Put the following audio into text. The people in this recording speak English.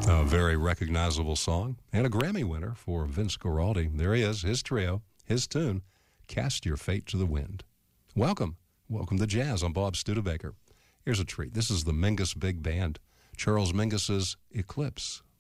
A very recognizable song and a Grammy winner for Vince Guaraldi. There he is, his trio, his tune, Cast Your Fate to the Wind. Welcome to Jazz on Bob Studebaker. Here's a treat. This is the Mingus Big Band, Charles Mingus's Eclipse.